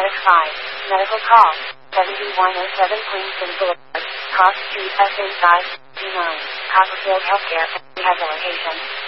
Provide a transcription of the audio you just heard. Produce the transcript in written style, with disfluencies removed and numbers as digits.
Medic 5. Medical call. 7107 Queenston Boulevard. Cross Street SA 5, D9. Copperfield Healthcare and Rehabilitation.